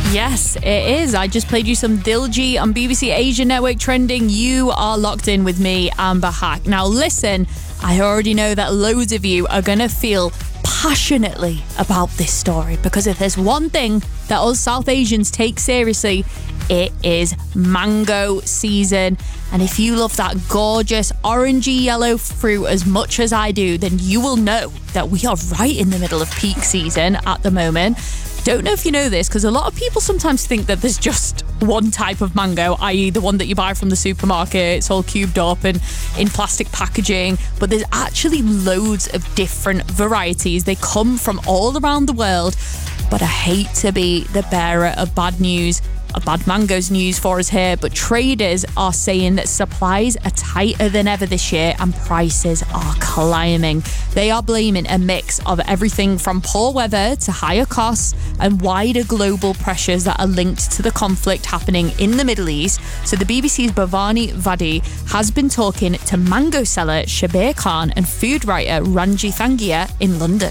Yes, it is. I just played you some Diljit on BBC Asia Network Trending. You are locked in with me, Amber Hack. Now listen, I already know that loads of you are going to feel passionately about this story, because if there's one thing that us South Asians take seriously, it is mango season. And if you love that gorgeous orangey yellow fruit as much as I do, then you will know that we are right in the middle of peak season at the moment. Don't know if you know this, because a lot of people sometimes think that there's just one type of mango, i.e. the one that you buy from the supermarket. It's all cubed up and in plastic packaging, but there's actually loads of different varieties. They come from all around the world, but I hate to be the bearer of bad news, bad mangoes news for us here, but traders are saying that supplies are tighter than ever this year and prices are climbing. They are blaming a mix of everything from poor weather to higher costs and wider global pressures that are linked to the conflict happening in the Middle East. So the BBC's Bhavani Vadi has been talking to mango seller Shabir Khan and food writer Ranji Thangia in London.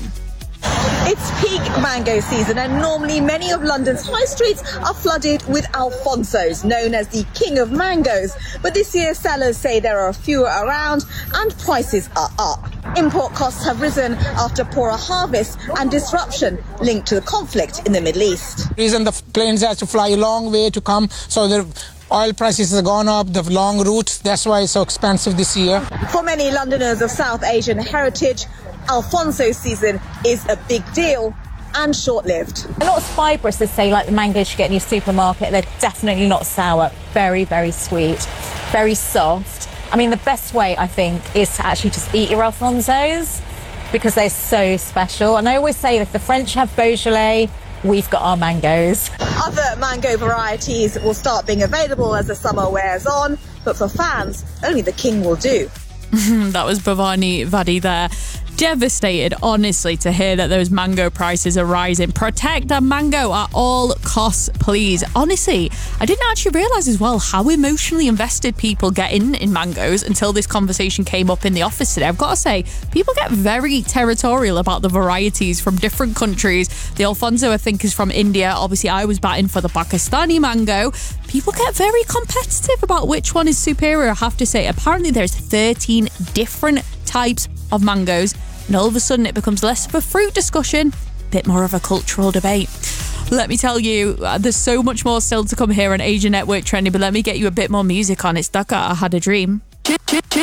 It's peak mango season, and normally many of London's high streets are flooded with Alfonsos, known as the king of mangoes. But this year, sellers say there are fewer around and prices are up. Import costs have risen after poorer harvests and disruption linked to the conflict in the Middle East. The reason the planes have to fly a long way to come, so the oil prices have gone up, the long routes, that's why it's so expensive this year. For many Londoners of South Asian heritage, Alfonso season is a big deal and short-lived. They're not as fibrous as, say, like the mangoes you get in your supermarket. They're definitely not sour. Very, very sweet, very soft. I mean, the best way, I think, is to actually just eat your Alfonsos because they're so special. And I always say, if the French have Beaujolais, we've got our mangoes. Other mango varieties will start being available as the summer wears on, but for fans, only the king will do. That was Bhavani Vadi there. Devastated, honestly, to hear that those mango prices are rising. Protect a mango at all costs, please. Honestly, I didn't actually realise as well how emotionally invested people get in mangoes until this conversation came up in the office today. I've got to say, people get very territorial about the varieties from different countries. The Alfonso, I think, is from India. Obviously, I was batting for the Pakistani mango. People get very competitive about which one is superior, I have to say. Apparently, there's 13 different types of mangoes, and all of a sudden it becomes less of a fruit discussion, a bit more of a cultural debate. Let me tell you, there's so much more still to come here on Asia Network Trending, but let me get you a bit more music on. It's Dhaka, I Had a Dream.